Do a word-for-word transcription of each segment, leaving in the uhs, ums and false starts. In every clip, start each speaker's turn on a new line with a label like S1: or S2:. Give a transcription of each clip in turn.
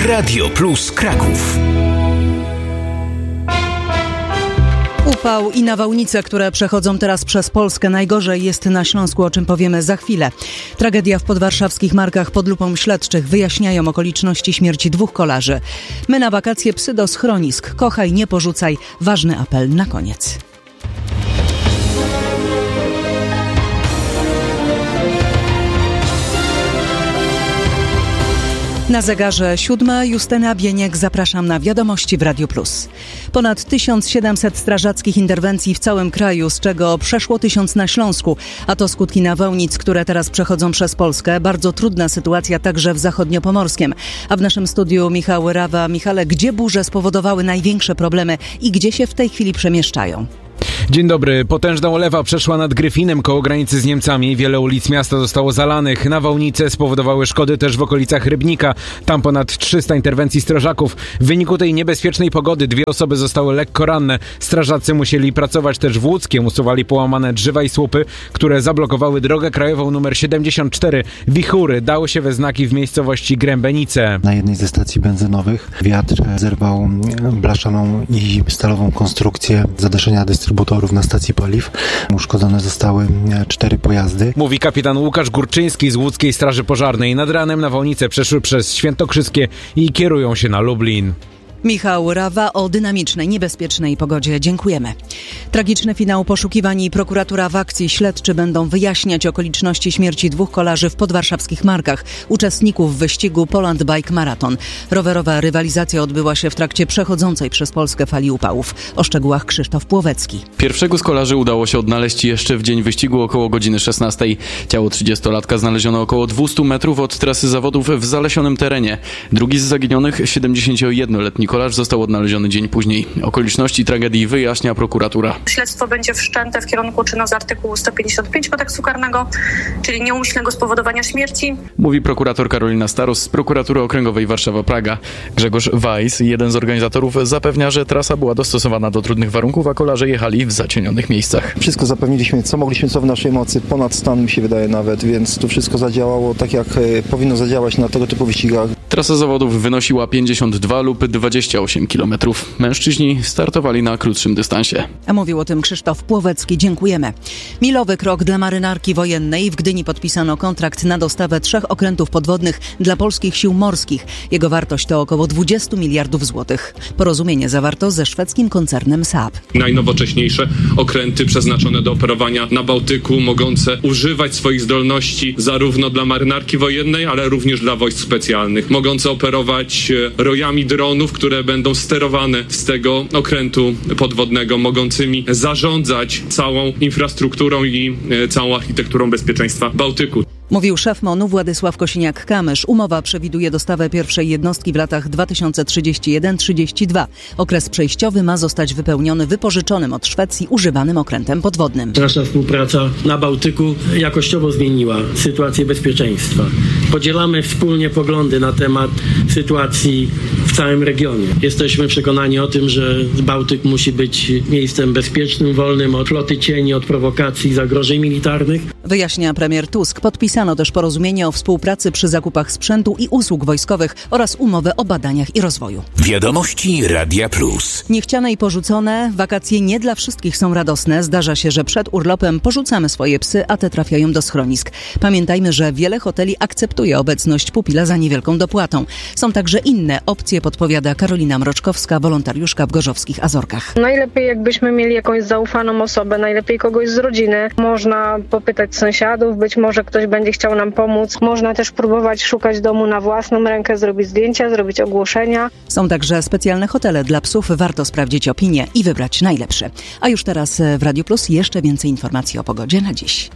S1: Radio Plus Kraków.
S2: Upał i nawałnice, które przechodzą teraz przez Polskę. Najgorzej jest na Śląsku, o czym powiemy za chwilę. Tragedia w podwarszawskich Markach pod lupą śledczych. Wyjaśniają okoliczności śmierci dwóch kolarzy. My na wakacje, psy do schronisk. Kochaj, nie porzucaj. Ważny apel na koniec. Na zegarze siódma. Justyna Bieniek, zapraszam na wiadomości w Radiu Plus. Ponad tysiąc siedemset strażackich interwencji w całym kraju, z czego przeszło tysiąc na Śląsku. A to skutki nawałnic, które teraz przechodzą przez Polskę. Bardzo trudna sytuacja także w zachodniopomorskiem. A w naszym studiu Michał Rawa. Michale, gdzie burze spowodowały największe problemy i gdzie się w tej chwili przemieszczają?
S3: Dzień dobry. Potężna ulewa przeszła nad Gryfinem koło granicy z Niemcami. Wiele ulic miasta zostało zalanych. Nawałnice spowodowały szkody też w okolicach Rybnika. Tam ponad trzysta interwencji strażaków. W wyniku tej niebezpiecznej pogody dwie osoby zostały lekko ranne. Strażacy musieli pracować też w Łódzkiem. Usuwali połamane drzewa i słupy, które zablokowały drogę krajową numer siedemdziesiąt cztery. Wichury dały się we znaki w miejscowości Grębenice.
S4: Na jednej ze stacji benzynowych wiatr zerwał blaszaną i stalową konstrukcję zadaszenia dystrybutorów na stacji paliw. Uszkodzone zostały cztery pojazdy.
S3: Mówi kapitan Łukasz Górczyński z Łódzkiej Straży Pożarnej. Nad ranem nawałnice przeszły przez Świętokrzyskie i kierują się na Lublin.
S2: Michał Rawa o dynamicznej, niebezpiecznej pogodzie. Dziękujemy. Tragiczny finał poszukiwań i prokuratura w akcji. Śledczy będą wyjaśniać okoliczności śmierci dwóch kolarzy w podwarszawskich Markach, uczestników wyścigu Poland Bike Marathon. Rowerowa rywalizacja odbyła się w trakcie przechodzącej przez Polskę fali upałów. O szczegółach Krzysztof Płowecki.
S5: Pierwszego z kolarzy udało się odnaleźć jeszcze w dzień wyścigu około godziny szesnastej. Ciało trzydziestolatka znaleziono około dwieście metrów od trasy zawodów w zalesionym terenie. Drugi z zaginionych, siedemdziesięciojednoletni kolarz, został odnaleziony dzień później. Okoliczności tragedii wyjaśnia prokuratura.
S6: Śledztwo będzie wszczęte w kierunku czynu z artykułu sto pięćdziesiąt pięć kodeksu karnego, czyli nieumyślnego spowodowania śmierci.
S5: Mówi prokurator Karolina Staros z prokuratury okręgowej Warszawa-Praga. Grzegorz Weiss, jeden z organizatorów, zapewnia, że trasa była dostosowana do trudnych warunków, a kolarze jechali w zacienionych miejscach.
S7: Wszystko zapewniliśmy, co mogliśmy, co w naszej mocy, ponad stan mi się wydaje nawet, więc tu wszystko zadziałało tak, jak powinno zadziałać na tego typu wyścigach.
S5: Trasa zawodów wynosiła pięćdziesiąt dwa lub dwadzieścia osiem kilometrów. Mężczyźni startowali na krótszym dystansie.
S2: A mówił o tym Krzysztof Płowecki. Dziękujemy. Milowy krok dla marynarki wojennej. W Gdyni podpisano kontrakt na dostawę trzech okrętów podwodnych dla polskich sił morskich. Jego wartość to około dwadzieścia miliardów złotych. Porozumienie zawarto ze szwedzkim koncernem Saab.
S8: Najnowocześniejsze okręty przeznaczone do operowania na Bałtyku, mogące używać swoich zdolności zarówno dla marynarki wojennej, ale również dla wojsk specjalnych. Mogące operować rojami dronów, które będą sterowane z tego okrętu podwodnego, mogącymi zarządzać całą infrastrukturą i całą architekturą bezpieczeństwa Bałtyku.
S2: Mówił szef MON-u Władysław Kosiniak-Kamysz. Umowa przewiduje dostawę pierwszej jednostki w latach dwa tysiące trzydziesty jeden do trzydziestego drugiego. Okres przejściowy ma zostać wypełniony wypożyczonym od Szwecji używanym okrętem podwodnym.
S9: Nasza współpraca na Bałtyku jakościowo zmieniła sytuację bezpieczeństwa. Podzielamy wspólnie poglądy na temat sytuacji w całym regionie. Jesteśmy przekonani o tym, że Bałtyk musi być miejscem bezpiecznym, wolnym od floty cieni, od prowokacji, zagrożeń militarnych.
S2: Wyjaśnia premier Tusk. Podpisano też porozumienie o współpracy przy zakupach sprzętu i usług wojskowych oraz umowę o badaniach i rozwoju.
S1: Wiadomości Radia Plus.
S2: Niechciane i porzucone. Wakacje nie dla wszystkich są radosne. Zdarza się, że przed urlopem porzucamy swoje psy, a te trafiają do schronisk. Pamiętajmy, że wiele hoteli akceptuje obecność pupila za niewielką dopłatą. Są także inne opcje, podpowiada Karolina Mroczkowska, wolontariuszka w Gorzowskich Azorkach.
S10: Najlepiej jakbyśmy mieli jakąś zaufaną osobę, najlepiej kogoś z rodziny. Można popytać sąsiadów, być może ktoś będzie chciał nam pomóc. Można też próbować szukać domu na własną rękę, zrobić zdjęcia, zrobić ogłoszenia.
S2: Są także specjalne hotele dla psów. Warto sprawdzić opinię i wybrać najlepsze. A już teraz w Radiu Plus jeszcze więcej informacji o pogodzie na dziś.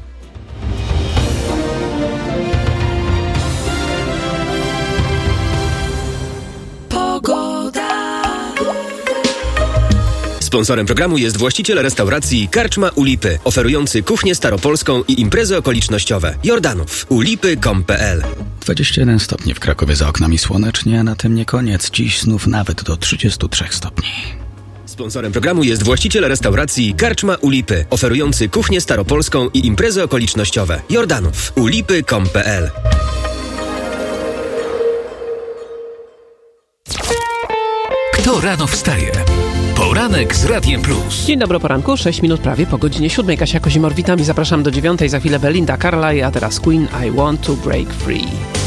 S11: Sponsorem programu jest właściciel restauracji Karczma u Lipy, oferujący kuchnię staropolską i imprezy okolicznościowe. Jordanów. ulipy kropka com kropka p l.
S12: dwadzieścia jeden stopni w Krakowie, za oknami słonecznie, a na tym nie koniec. Dziś znów nawet do trzydziestu trzech stopni.
S11: Sponsorem programu jest właściciel restauracji Karczma u Lipy, oferujący kuchnię staropolską i imprezy okolicznościowe. Jordanów. ulipy kropka com kropka p l.
S1: Kto rano wstaje? Poranek z Radiem Plus.
S13: Dzień dobry, poranku, sześć minut prawie po godzinie siódmej. Kasia Kozimor, witam i zapraszam do dziewiątej. Za chwilę Belinda Carlisle, a teraz Queen, I Want to Break Free.